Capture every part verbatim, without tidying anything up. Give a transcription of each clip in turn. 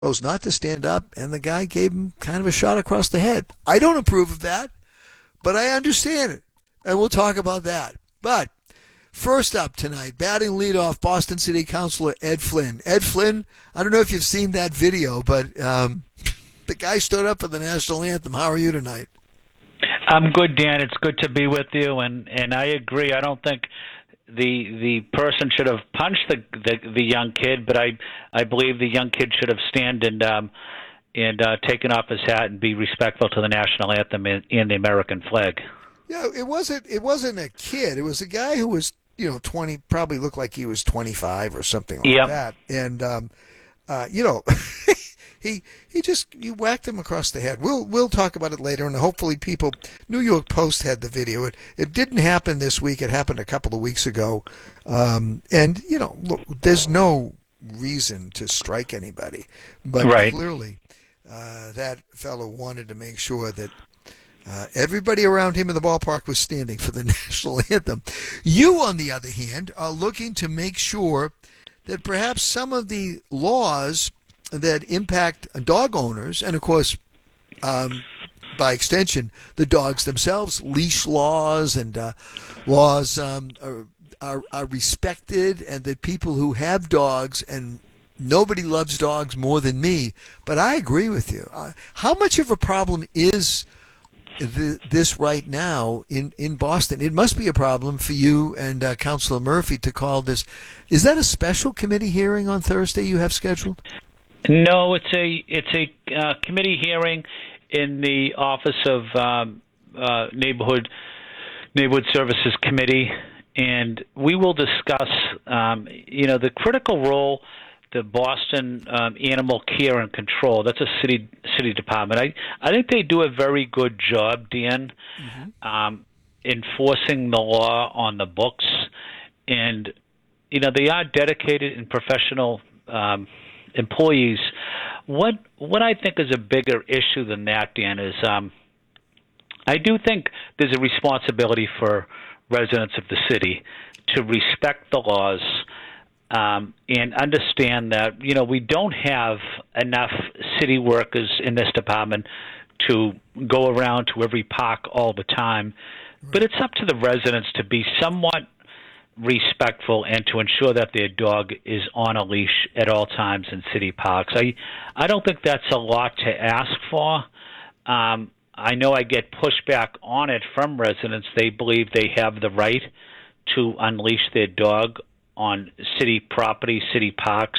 chose not to stand up, and the guy gave him kind of a shot across the head. I don't approve of that, but I understand it, and we'll talk about that. But first up tonight, batting leadoff, Boston City Councilor Ed Flynn. Ed Flynn, I don't know if you've seen that video, but um, the guy stood up for the national anthem. How are you tonight? I'm good, Dan. It's good to be with you, and, and I agree. I don't think the the person should have punched the, the the young kid, but I I believe the young kid should have stand and um, and uh, taken off his hat and be respectful to the national anthem and, and the American flag. Yeah, it wasn't it wasn't a kid. It was a guy who was, you know, twenty, probably looked like he was twenty-five or something like Yep. that. And um, uh, you know, he he just you whacked him across the head. We'll we'll talk about it later, and hopefully people. New York Post had the video. It it didn't happen this week. It happened a couple of weeks ago. Um, and you know, look, there's no reason to strike anybody, but Right. clearly uh, that fellow wanted to make sure that. Uh, everybody around him in the ballpark was standing for the national anthem. You, on the other hand, are looking to make sure that perhaps some of the laws that impact dog owners, and of course, um, by extension, the dogs themselves, leash laws and uh, laws um, are, are, are respected, and that people who have dogs, and nobody loves dogs more than me, but I agree with you. Uh, how much of a problem is this right now in, in Boston? It must be a problem for you and uh, Councilor Murphy to call this. Is that a special committee hearing on Thursday you have scheduled? No, it's a it's a uh, committee hearing in the Office of um, uh, Neighborhood Neighborhood Services Committee, and we will discuss, um, you know, the critical role the Boston um, Animal Care and Control. That's a city city department. I, I think they do a very good job, Dan, mm-hmm. um, enforcing the law on the books. And, you know, they are dedicated and professional um, employees. What what I think is a bigger issue than that, Dan, is um, I do think there's a responsibility for residents of the city to respect the laws, Um, and understand that, you know, we don't have enough city workers in this department to go around to every park all the time. Right. But it's up to the residents to be somewhat respectful and to ensure that their dog is on a leash at all times in city parks. I, I don't think that's a lot to ask for. Um, I know I get pushback on it from residents. They believe they have the right to unleash their dog on city property, city parks.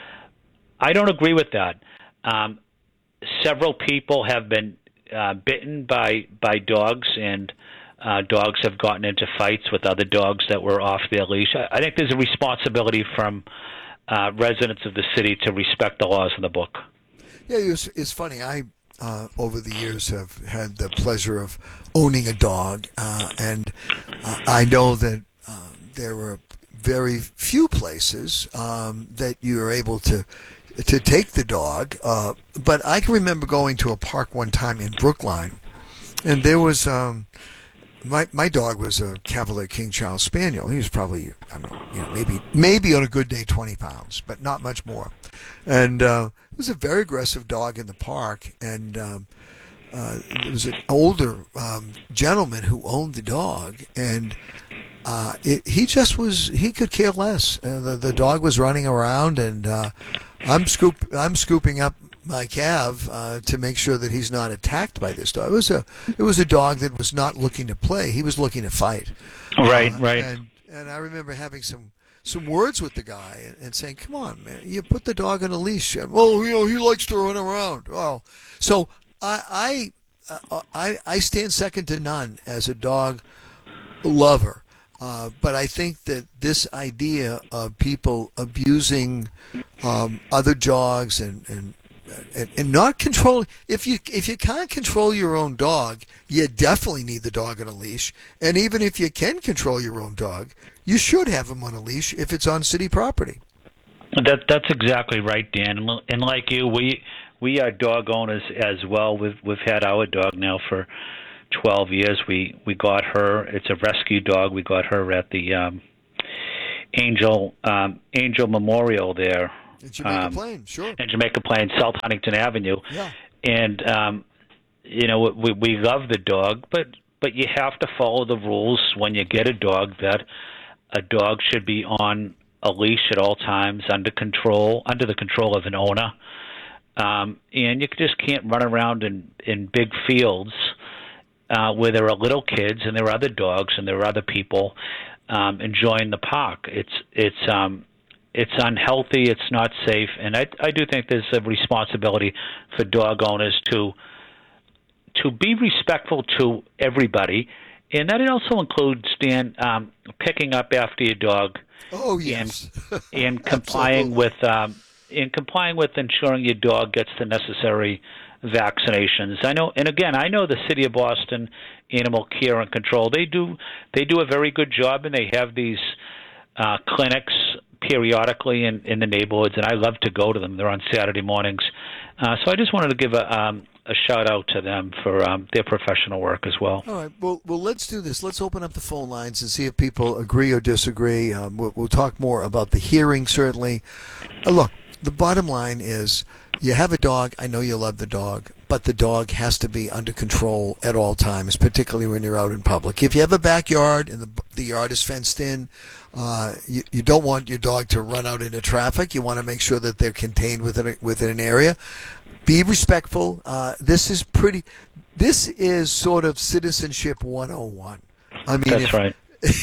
I don't agree with that. Um, several people have been uh, bitten by by dogs, and uh, dogs have gotten into fights with other dogs that were off their leash. I, I think there's a responsibility from uh, residents of the city to respect the laws in the book. Yeah, it's, it's funny. I, uh, over the years, have had the pleasure of owning a dog, uh, and uh, I know that uh, there were very few places um, that you are able to to take the dog. Uh, but I can remember going to a park one time in Brookline, and there was um, my my dog was a Cavalier King Charles Spaniel. He was probably, I don't know, you know, maybe maybe on a good day twenty pounds, but not much more. And uh, it was a very aggressive dog in the park, and um, uh, there was an older um, gentleman who owned the dog, and Uh, it, he just was, he could care less. Uh, the, the dog was running around, and uh, I'm scoop, I'm scooping up my calf uh, to make sure that he's not attacked by this dog. It was a, it was a dog that was not looking to play. He was looking to fight. Right, uh, right. And, and I remember having some, some words with the guy and, and saying, come on, man, you put the dog on a leash. And, well, you know, he likes to run around. Oh, so I, I, uh, I, I stand second to none as a dog lover. Uh, but I think that this idea of people abusing um, other dogs and, and and and not controlling, if you if you can't control your own dog, you definitely need the dog on a leash. And even if you can control your own dog, you should have him on a leash if it's on city property. That that's exactly right, Dan. And like you, we we are dog owners as well. We've we've had our dog now for twelve years. We we got her. It's a rescue dog. We got her at the um, Angel um, Angel Memorial there In Jamaica um, Plain, sure. in Jamaica Plain, South Huntington Avenue. Yeah. And, um, you know, we, we love the dog, but, but you have to follow the rules when you get a dog, that a dog should be on a leash at all times, under control, under the control of an owner. Um, and you just can't run around in, in big fields uh, where there are little kids and there are other dogs and there are other people um, enjoying the park. It's it's um, it's unhealthy. It's not safe, and I I do think there's a responsibility for dog owners to to be respectful to everybody, and that it also includes, Dan, um, picking up after your dog. Oh yes, and, and complying with um, in complying with ensuring your dog gets the necessary vaccinations. I know, and again, I know the City of Boston Animal Care and Control. They do they do a very good job, and they have these uh, clinics periodically in, in the neighborhoods, and I love to go to them. They're on Saturday mornings. Uh, so I just wanted to give a um, a shout out to them for um, their professional work as well. All right. Well, well, let's do this. Let's open up the phone lines and see if people agree or disagree. Um, we'll, we'll talk more about the hearing, certainly. Uh, look, the bottom line is you have a dog. I know you love the dog, but the dog has to be under control at all times, particularly when you're out in public. If you have a backyard and the, the yard is fenced in, uh, you, you don't want your dog to run out into traffic. You want to make sure that they're contained within a, within an area. Be respectful. Uh, this is pretty. This is sort of citizenship one oh one. I mean, that's if, right.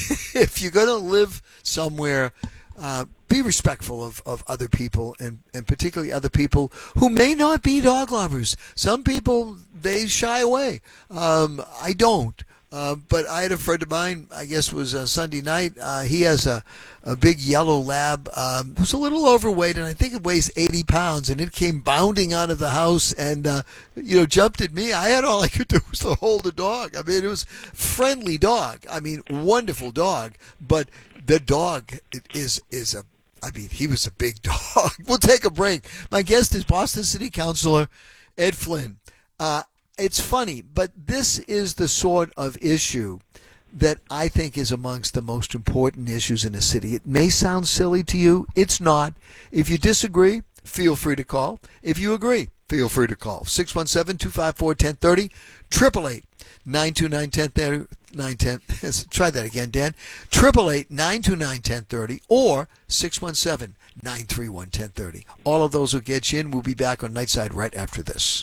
If you're going to live somewhere, uh, be respectful of, of other people, and, and particularly other people who may not be dog lovers. Some people, they shy away. Um, I don't. Uh, but I had a friend of mine, I guess it was a Sunday night. Uh, he has a, a big yellow lab um, who's a little overweight, and I think it weighs eighty pounds. And it came bounding out of the house and, uh, you know, jumped at me. I had all I could do was to hold the dog. I mean, it was friendly dog. I mean, wonderful dog. But the dog is is a, I mean, he was a big dog. We'll take a break. My guest is Boston City Councilor Ed Flynn. Uh, It's funny, but this is the sort of issue that I think is amongst the most important issues in the city. It may sound silly to you. It's not. If you disagree, feel free to call. If you agree, feel free to call. six one seven, two five four, one zero three zero, eight eight eight, nine two nine, one zero three zero. Try that again, Dan. eight eight eight, nine two nine, one zero three zero or six one seven, nine three one, one zero three zero. All of those will get you in. We'll be back on Nightside right after this.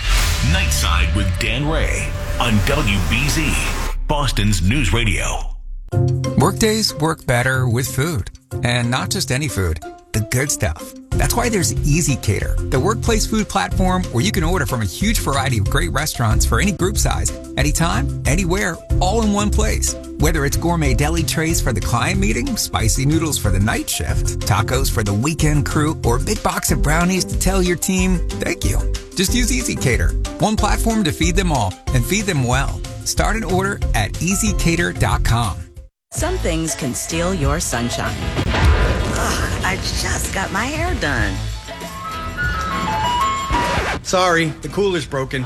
Nightside with Dan Ray on W B Z, Boston's News Radio. Workdays work better with food, and not just any food, the good stuff. That's why there's Easy Cater, the workplace food platform where you can order from a huge variety of great restaurants for any group size, anytime, anywhere, all in one place. Whether it's gourmet deli trays for the client meeting, spicy noodles for the night shift, tacos for the weekend crew, or a big box of brownies to tell your team, thank you. Just use Easy Cater, one platform to feed them all and feed them well. Start an order at easy cater dot com. Some things can steal your sunshine. Ugh, I just got my hair done. Sorry, the cooler's broken.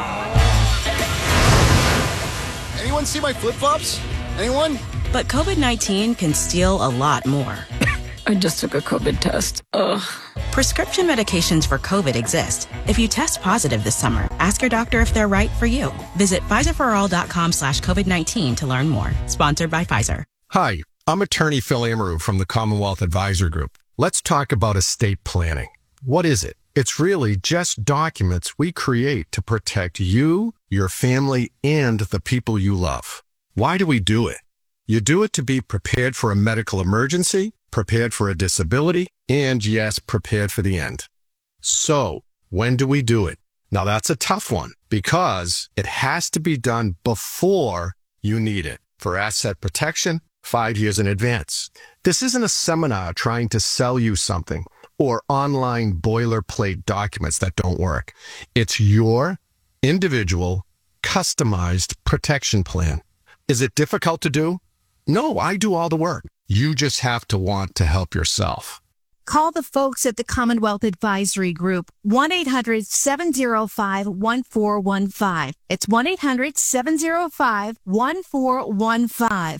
Anyone see my flip-flops? Anyone? But COVID nineteen can steal a lot more. I just took a COVID test. Ugh. Prescription medications for COVID exist. If you test positive this summer, ask your doctor if they're right for you. Visit Pfizer for all dot com slash COVID nineteen to learn more. Sponsored by Pfizer. Hi, I'm attorney Phil Amaru from the Commonwealth Advisor Group. Let's talk about estate planning. What is it? It's really just documents we create to protect you, your family, and the people you love. Why do we do it? You do it to be prepared for a medical emergency, prepared for a disability, and yes, prepared for the end. So, when do we do it? Now that's a tough one because it has to be done before you need it for asset protection five years in advance. This isn't a seminar trying to sell you something or online boilerplate documents that don't work. It's your individual, customized protection plan. Is it difficult to do? No, I do all the work. You just have to want to help yourself. Call the folks at the Commonwealth Advisory Group, one eight hundred, seven oh five, one four one five. It's one eight hundred, seven oh five, one four one five.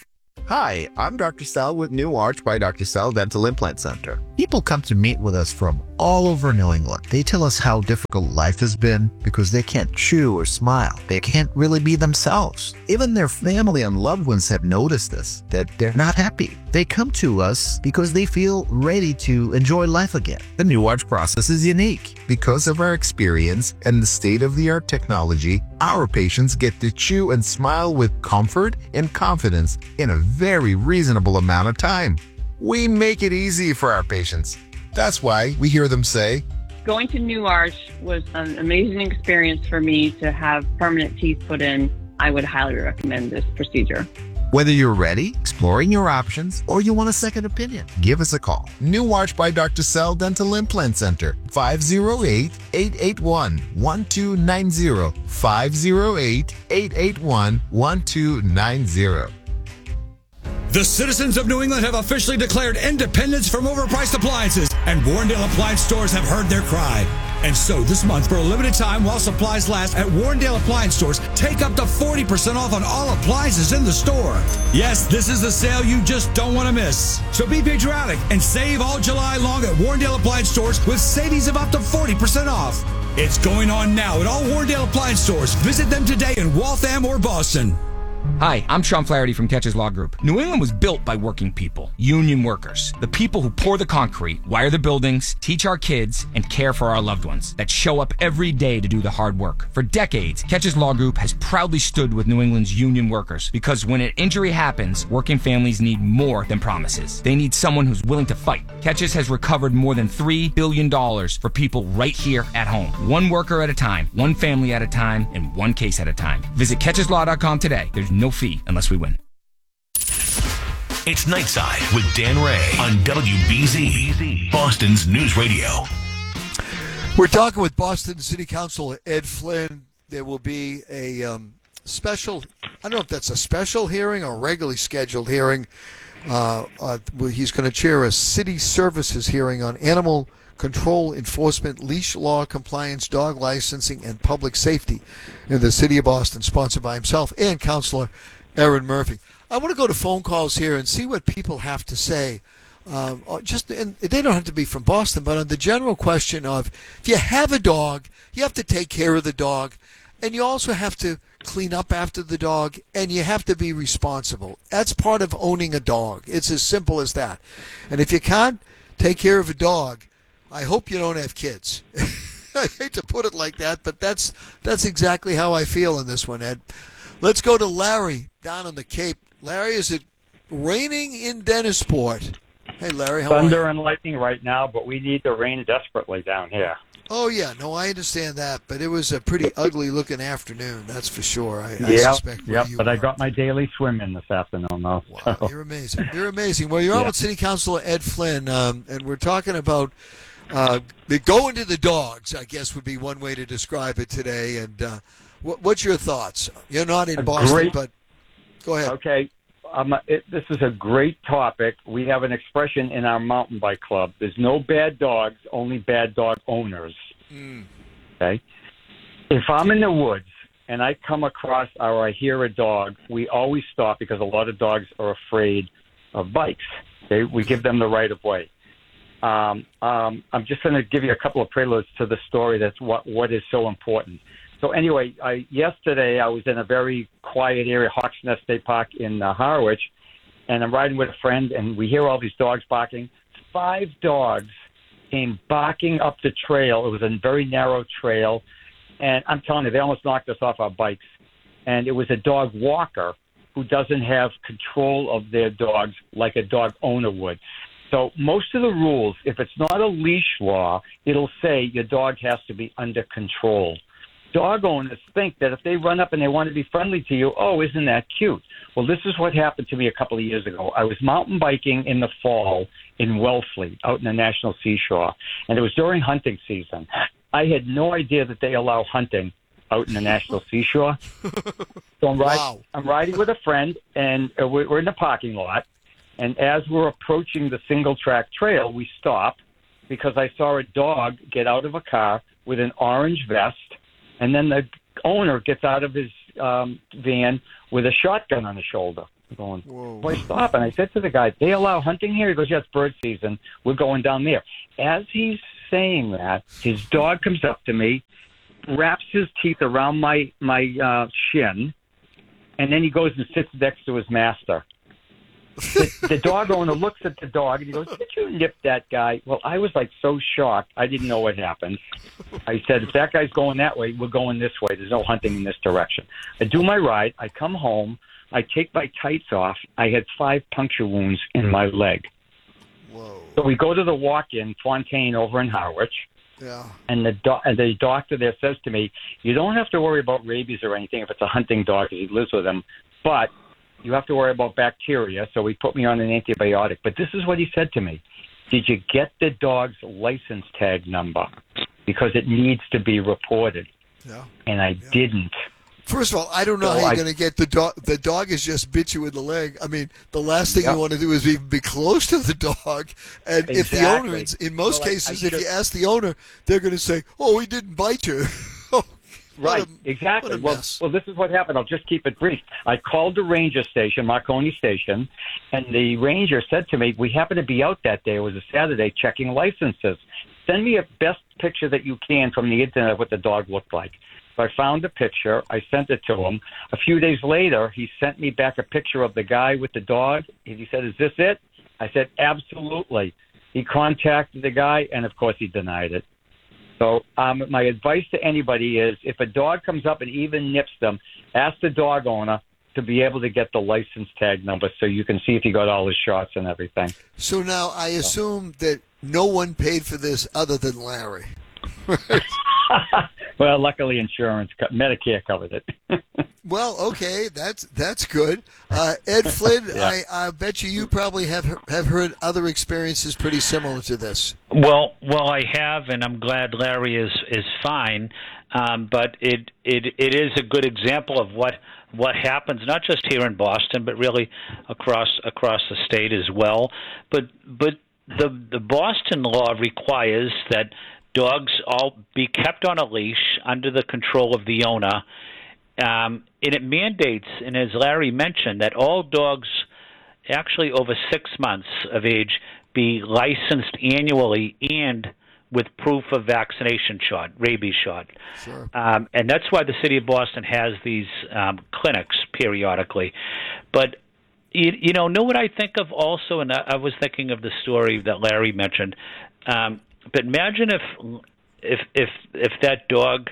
Hi, I'm Doctor Sal with New Arch by Doctor Sal Dental Implant Center. People come to meet with us from all over New England. They tell us how difficult life has been because they can't chew or smile. They can't really be themselves. Even their family and loved ones have noticed this, that they're not happy. They come to us because they feel ready to enjoy life again. The New Arch process is unique. Because of our experience and the state-of-the-art technology, our patients get to chew and smile with comfort and confidence in a very reasonable amount of time. We make it easy for our patients. That's why we hear them say, going to New Arch was an amazing experience for me to have permanent teeth put in. I would highly recommend this procedure. Whether you're ready, exploring your options, or you want a second opinion, give us a call. New Arch by Doctor Sal Dental Implant Center, five oh eight, eight eight one, one two nine zero, five oh eight, eight eight one, one two nine zero. The citizens of New England have officially declared independence from overpriced appliances, and Warrendale Appliance Stores have heard their cry. And so this month, for a limited time while supplies last at Warrendale Appliance Stores, take up to forty percent off on all appliances in the store. Yes, this is the sale you just don't want to miss. So be patriotic and save all July long at Warrendale Appliance Stores with savings of up to forty percent off. It's going on now at all Warrendale Appliance Stores. Visit them today in Waltham or Boston. Hi, I'm Sean Flaherty from Catches Law Group. New England was built by working people, union workers, the people who pour the concrete, wire the buildings, teach our kids, and care for our loved ones, that show up every day to do the hard work. For decades, Catches Law Group has proudly stood with New England's union workers, because when an injury happens, working families need more than promises. They need someone who's willing to fight. Catches has recovered more than three billion dollars for people right here at home. One worker at a time, one family at a time, and one case at a time. Visit catches law dot com today. There's no fee unless we win. It's Nightside with Dan Ray on W B Z, Boston's News Radio. We're talking with Boston City Councilor Ed Flynn. There will be a um, special, I don't know if that's a special hearing or a regularly scheduled hearing. Uh, uh, he's going to chair a city services hearing on animal control enforcement, leash law compliance, dog licensing, and public safety in the city of Boston, sponsored by himself and Councilor Erin Murphy. I want to go to phone calls here and see what people have to say. Um, just and they don't have to be from Boston, but on the general question of if you have a dog, you have to take care of the dog, and you also have to clean up after the dog, and you have to be responsible. That's part of owning a dog. It's as simple as that. And if you can't take care of a dog, I hope you don't have kids. I hate to put it like that, but that's that's exactly how I feel in this one, Ed. Let's go to Larry down on the Cape. Larry, is it raining in Dennisport? Hey, Larry, how Thunder are you? and lightning right now, but we need the rain desperately down here. Oh, yeah. No, I understand that, but it was a pretty ugly-looking afternoon, that's for sure. I, I yep, suspect yep, you but were. I got my daily swim in this afternoon, though. Wow, so. You're amazing. You're amazing. Well, you're on Yeah. with City Councilor Ed Flynn, um, and we're talking about uh, going to the dogs, I guess would be one way to describe it today. And uh, what, what's your thoughts? You're not in A Boston, great- but go ahead. Okay. Um, it, this is a great topic. We have an expression in our mountain bike club. There's no bad dogs, only bad dog owners. Mm. Okay? If I'm in the woods and I come across or I hear a dog, we always stop because a lot of dogs are afraid of bikes. Okay? We give them the right of way. Um, um, I'm just going to give you a couple of preludes to the story. That's what, what is so important. So anyway, I, yesterday I was in a very quiet area, Hawks Nest State Park in uh, Harwich, and I'm riding with a friend, and we hear all these dogs barking. Five dogs came barking up the trail. It was a very narrow trail, and I'm telling you, they almost knocked us off our bikes. And it was a dog walker who doesn't have control of their dogs like a dog owner would. So most of the rules, if it's not a leash law, it'll say your dog has to be under control. Dog owners think that if they run up and they want to be friendly to you, oh, isn't that cute? Well, this is what happened to me a couple of years ago. I was mountain biking in the fall in Wellfleet, out in the National Seashore, and it was during hunting season. I had no idea that they allow hunting out in the National Seashore. So I'm, ride- Wow. I'm riding with a friend, and uh, we're we're in the parking lot, and as we're approaching the single-track trail, we stop because I saw a dog get out of a car with an orange vest. And then the owner gets out of his um, van with a shotgun on his shoulder. I'm going, Whoa. well, I stop, and I said to the guy, they allow hunting here? He goes, yeah, it's bird season. We're going down there. As he's saying that, his dog comes up to me, wraps his teeth around my, my uh, shin, and then he goes and sits next to his master. The, the dog owner looks at the dog, and he goes, did you nip that guy? Well, I was, like, so shocked. I didn't know what happened. I said, if that guy's going that way, we're going this way. There's no hunting in this direction. I do my ride. I come home. I take my tights off. I had five puncture wounds in my leg. Whoa. So we go to the walk-in Fontaine over in Harwich. Yeah. And the do- and the doctor there says to me, you don't have to worry about rabies or anything if it's a hunting dog because he lives with them, but you have to worry about bacteria, so he put me on an antibiotic. But this is what he said to me. Did you get the dog's license tag number? Because it needs to be reported. Yeah. And I yeah. didn't. First of all, I don't know So how I- you're going to get the dog. The dog has just bit you in the leg. I mean, the last thing Yep. you want to do is even be close to the dog. And if the Exactly. owner, in most Well, I- cases, I if you should- ask the owner, they're going to say, "Oh, he didn't bite you." Right, What a- exactly. what a Well, mess. well, this is what happened. I'll just keep it brief. I called the ranger station, Marconi Station, and the ranger said to me, we happened to be out that day. It was a Saturday checking licenses. Send me a best picture that you can from the internet of what the dog looked like. So I found a picture. I sent it to him. A few days later, he sent me back a picture of the guy with the dog. He said, is this it? I said, absolutely. He contacted the guy, and, of course, he denied it. So um, my advice to anybody is if a dog comes up and even nips them, ask the dog owner to be able to get the license tag number so you can see if he got all his shots and everything. So now I assume that no one paid for this other than Larry. Well, luckily insurance, co- Medicare covered it. Well, okay, that's that's good. Uh, Ed Flynn, Yeah. I, I bet you you probably have have heard other experiences pretty similar to this. Well, well, I have, and I'm glad Larry is is fine. Um, but it it it is a good example of what what happens, not just here in Boston, but really across across the state as well. But but the the Boston law requires that dogs all be kept on a leash under the control of the owner. Um, and it mandates, and as Larry mentioned, that all dogs actually over six months of age be licensed annually and with proof of vaccination shot, rabies shot. Sure. Um, and that's why the city of Boston has these um, clinics periodically. But, you, you know, know what I think of also, and I, I was thinking of the story that Larry mentioned, um, but imagine if if if if that dog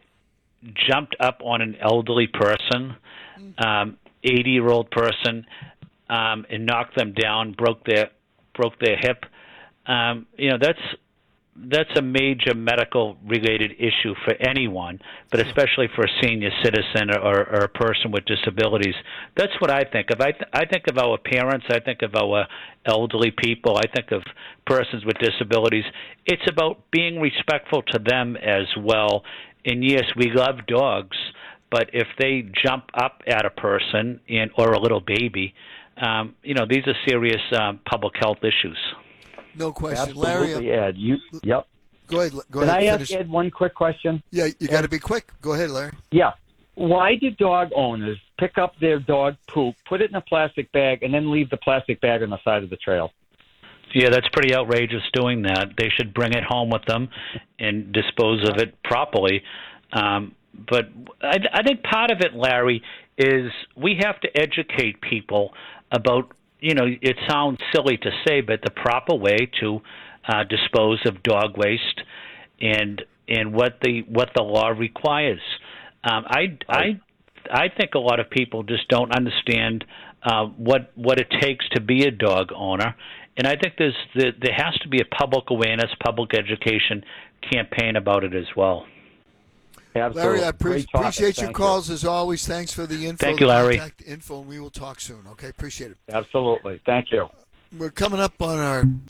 jumped up on an elderly person, um, eighty-year-old person, um, and knocked them down, broke their broke their hip. Um, you know, that's that's a major medical related issue for anyone, but especially for a senior citizen or, or a person with disabilities. That's what I think of. I, th- I think of our parents. I think of our elderly people. I think of persons with disabilities. It's about being respectful to them as well. And yes, we love dogs, but if they jump up at a person and or a little baby, um, you know, these are serious um, public health issues. No question. Absolutely, Larry, Ed. You, yep. go ahead. Go Can ahead. I ask finish. Ed one quick question? Yeah, you got to be quick. Go ahead, Larry. Yeah. Why do dog owners pick up their dog poop, put it in a plastic bag, and then leave the plastic bag on the side of the trail? Yeah, that's pretty outrageous doing that. They should bring it home with them and dispose of it properly. Um, but I, I think part of it, Larry, is we have to educate people about, you know, it sounds silly to say, but the proper way to uh, dispose of dog waste and and what the what the law requires. Um, I I I think a lot of people just don't understand uh, what what it takes to be a dog owner, and I think there's there, there has to be a public awareness, public education campaign about it as well. Absolutely. Larry, I pre- Great topic. appreciate your Thank calls as always. Thanks for the info. Thank you, the Larry. Contact info, and we will talk soon. Okay, appreciate it. Absolutely. Thank you. We're coming up on our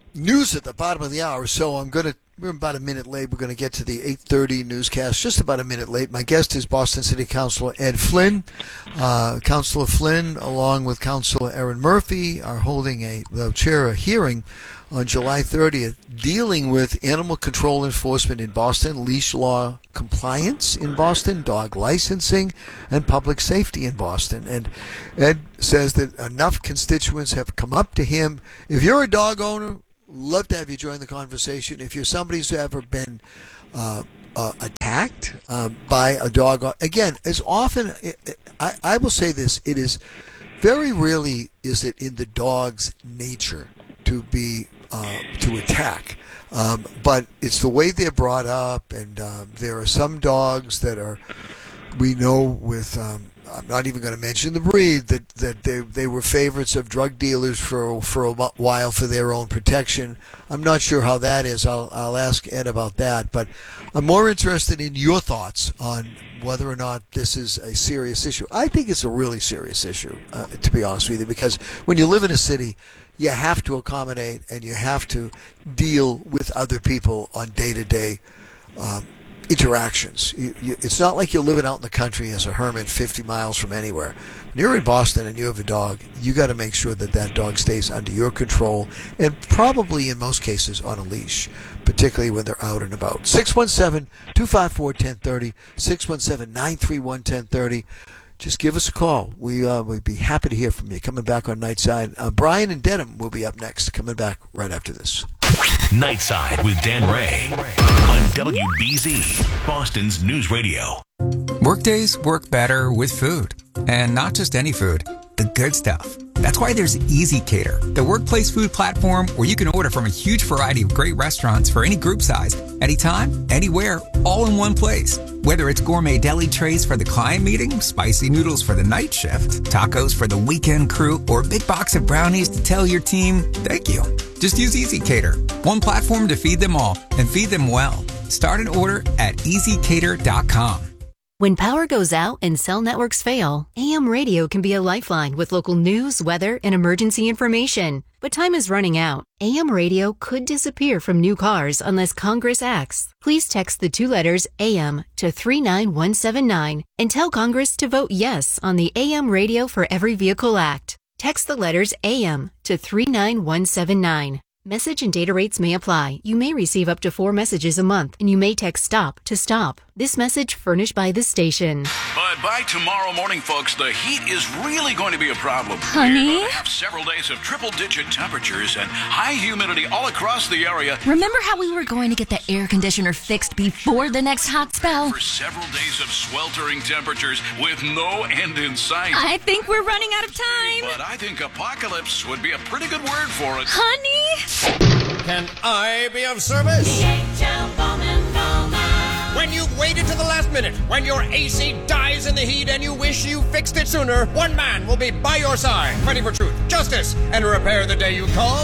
news at the bottom of the hour, so I'm going to, we're about a minute late. We're going to get to the eight thirty newscast, just about a minute late. My guest is Boston City Councilor Ed Flynn. Uh, Councilor Flynn, along with Councilor Erin Murphy, are holding a, they'll chair a hearing on July thirtieth dealing with animal control enforcement in Boston, leash law compliance in Boston, dog licensing, and public safety in Boston. And Ed says that enough constituents have come up to him. If you're a dog owner, love to have you join the conversation. If you're somebody who's ever been uh, uh, attacked uh, by a dog, again, as often, I, I will say this, it is very rarely is it in the dog's nature to be uh, to attack. Um, but it's the way they're brought up, and um, there are some dogs that are, we know with, um, I'm not even going to mention the breed, that, that they they were favorites of drug dealers for for a while for their own protection. I'm not sure how that is. I'll I'll ask Ed about that. But I'm more interested in your thoughts on whether or not this is a serious issue. I think it's a really serious issue, uh, to be honest with you, because when you live in a city, you have to accommodate and you have to deal with other people on day-to-day um, interactions. You, you, it's not like you're living out in the country as a hermit fifty miles from anywhere. When you're in Boston and you have a dog, you got to make sure that that dog stays under your control and probably in most cases on a leash, particularly when they're out and about. six one seven, two five four, one zero three zero, six one seven, nine three one, one zero three zero. Just give us a call. We, uh, we'd be happy to hear from you. Coming back on Nightside. Uh, Brian and Denham will be up next, coming back right after this. Nightside with Dan Ray on W B Z, Boston's News Radio. Workdays work better with food. And not just any food, the good stuff. That's why there's Easy Cater, the workplace food platform where you can order from a huge variety of great restaurants for any group size, anytime, anywhere, all in one place. Whether it's gourmet deli trays for the client meeting, spicy noodles for the night shift, tacos for the weekend crew, or a big box of brownies to tell your team, thank you. Just use Easy Cater, one platform to feed them all and feed them well. Start an order at easy cater dot com. When power goes out and cell networks fail, A M radio can be a lifeline with local news, weather, and emergency information. But time is running out. A M radio could disappear from new cars unless Congress acts. Please text the two letters A M to three nine one seven nine and tell Congress to vote yes on the A M Radio for Every Vehicle Act. Text the letters A M to three nine one seven nine. Message and data rates may apply. You may receive up to four messages a month, and you may text STOP to stop. This message furnished by this station. But by tomorrow morning, folks, the heat is really going to be a problem. Honey? We're going to have several days of triple-digit temperatures and high humidity all across the area. Remember how we were going to get the air conditioner fixed before the next hot spell? For several days of sweltering temperatures with no end in sight. I think we're running out of time. But I think apocalypse would be a pretty good word for it. Honey? Can I be of service? When you've waited to the last minute, when your A C dies in the heat and you wish you fixed it sooner, one man will be by your side, fighting for truth, justice, and repair the day you call.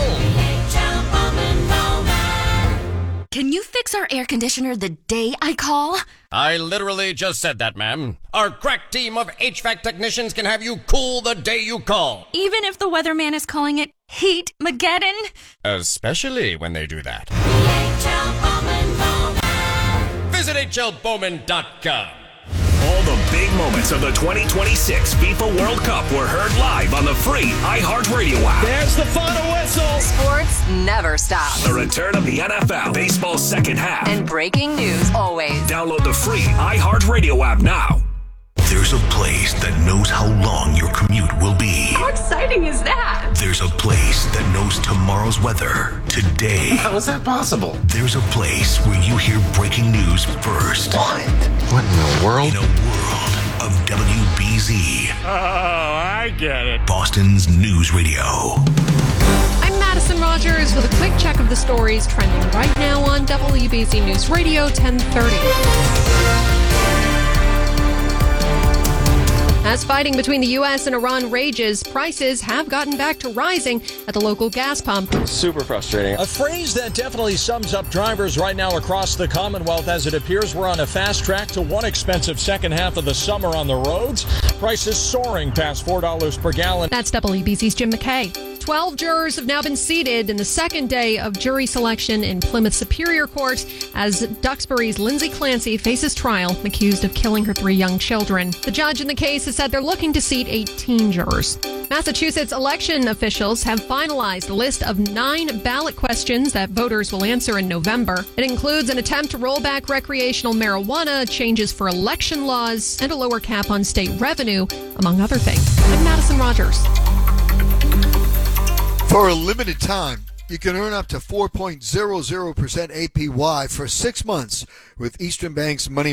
Can you fix our air conditioner the day I call? I literally just said that, ma'am. Our crack team of H V A C technicians can have you cool the day you call. Even if the weatherman is calling it Heat-mageddon? Especially when they do that. Visit H L Bowman dot com. All the big moments of the twenty twenty-six FIFA World Cup were heard live on the free iHeartRadio app. There's the final whistle. Sports never stop. The return of the N F L, baseball second half. And breaking news always. Download the free iHeartRadio app now. There's a place that knows how long your commute will be. How exciting is that? There's a place that knows tomorrow's weather today. How is that possible? There's a place where you hear breaking news first. What? What in the world? In a world of W B Z. Oh, I get it. Boston's News Radio. I'm Madison Rogers with a quick check of the stories trending right now on W B Z News Radio ten thirty. As fighting between the U S and Iran rages, prices have gotten back to rising at the local gas pump. Super frustrating. A phrase that definitely sums up drivers right now across the Commonwealth, as it appears we're on a fast track to one expensive second half of the summer on the roads. Prices soaring past four dollars per gallon. That's W B Z's Jim McKay. twelve jurors have now been seated in the second day of jury selection in Plymouth Superior Court as Duxbury's Lindsay Clancy faces trial accused of killing her three young children. The judge in the case has said they're looking to seat eighteen jurors. Massachusetts election officials have finalized a list of nine ballot questions that voters will answer in November. It includes an attempt to roll back recreational marijuana, changes for election laws, and a lower cap on state revenue, among other things. I'm Madison Rogers. For a limited time, you can earn up to four point zero zero percent A P Y for six months with Eastern Bank's money